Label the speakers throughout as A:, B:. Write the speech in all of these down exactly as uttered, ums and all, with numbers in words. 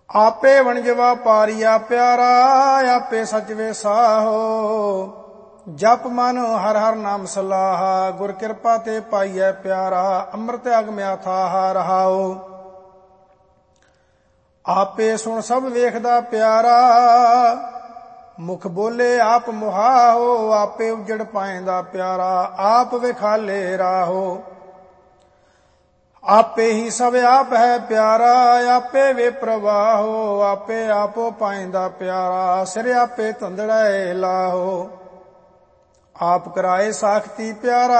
A: ਆਪੇ ਵਣਜਵਾ ਪਾਰੀਆ ਪਿਆਰਾ, ਆਪੇ ਸਚ ਵੇ ਸਾਹੋ। ਜਪ ਮਨ ਹਰ ਹਰ ਨਾਮ ਸਲਾਹਾ, ਗੁਰ ਕਿਰਪਾ ਤੇ ਪਾਈਐ ਪਿਆਰਾ। ਅੰਮ੍ਰਿਤ ਅਗਮ ਅਥਾਹ ਰਹਾਉ। ਆਪੇ ਸੁਣ ਸਭ ਵੇਖਦਾ ਪਿਆਰਾ, ਮੁਖ ਬੋਲੇ ਆਪ ਮੁਹਾਓ। ਆਪੇ ਉਜੜ ਪਾਏਂਦਾ ਪਿਆਰਾ, ਆਪ ਵਿਖਾਲੇ ਰਾਹੋ। ਆਪੇ ਹੀ ਸਭ ਆਪ ਹੈ ਪਿਆਰਾ, ਆਪੇ ਵੇ ਪ੍ਰਵਾਹੋ। ਆਪੇ ਆਪੋ ਪਾਏਂਦਾ ਪਿਆਰਾ, ਸਿਰ ਆਪੇ ਧੰਦੜੈ ਲਾਹੋ। ਆਪ ਕਰਾਏ ਸਾਖਤੀ ਪਿਆਰਾ,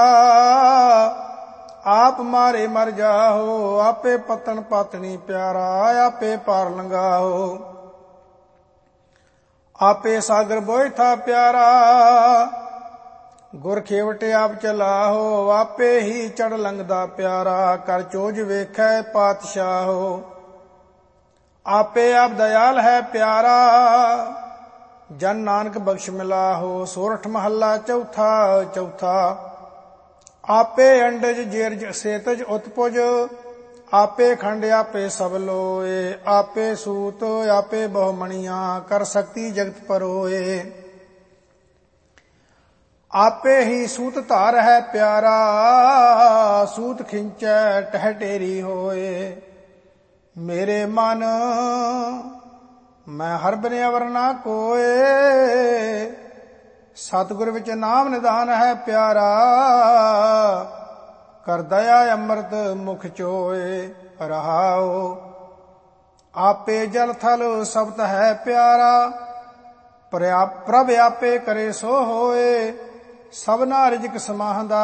A: ਆਪ ਮਾਰੇ ਮਰ ਜਾਹੋ। ਆਪੇ ਪਤਨ ਪਾਤਣੀ ਪਿਆਰਾ, ਆਪੇ ਪਾਰ ਲੰਘਾਹੋ। ਆਪੇ ਸਾਗਰ ਬੋਇਥਾ ਪਿਆਰਾ, ਗੁਰ ਖੇਵਟ ਆਪ ਚਲਾਹੋ। ਆਪੇ ਹੀ ਚੜ ਲੰਘਦਾ ਪਿਆਰਾ, ਕਰ ਚੋਜ ਵੇਖੈ ਪਾਤਸ਼ਾਹੋ। ਆਪੇ ਆਪ ਦਇਆਲ ਹੈ ਪਿਆਰਾ, ਜਨ ਨਾਨਕ ਬਖਸ਼ ਮਿਲਾਹੋ। ਸੋਰਠ ਮਹੱਲਾ ਚੌਥਾ ਚੌਥਾ। ਆਪੇ ਅੰਡਜ ਜੇਰਜ ਸੇਤਜ ਉਤਪੁਜ, ਆਪੇ ਖੰਡ ਆਪੇ ਸਭ ਲੋਏ। ਆਪੇ ਸੂਤ ਆਪੇ ਬਹੁਮਣੀਆਂ, ਕਰ ਸਕਤੀ ਜਗਤ ਪਰੋਏ। ਆਪੇ ਹੀ ਸੂਤ ਧਾਰ ਹੈ ਪਿਆਰਾ, ਸੂਤ ਖਿੰਚੈ ਟਹਿ ਟੇਰੀ ਹੋਏ। ਮੇਰੇ ਮਨ ਮੈਂ ਹਰ ਬਿਨ ਅਵਰ ਨਾ ਕੋਏ, ਸਤਿਗੁਰ ਵਿੱਚ ਨਾਮ ਨਿਧਾਨ ਹੈ ਪਿਆਰਾ। ਕਰ ਦਇਆ ਅੰਮ੍ਰਿਤ ਮੁਖ ਚੋਏ ਰਹਾਉ। ਆਪੇ ਜਲ ਥਲ ਸਬਤ ਹੈ ਪਿਆਰਾ, ਪ੍ਰਭ ਆਪੇ ਕਰੇ ਸੋ ਹੋਏ। ਸਭਨਾ ਰਿਜਕ ਸਮਾਹੰਦਾ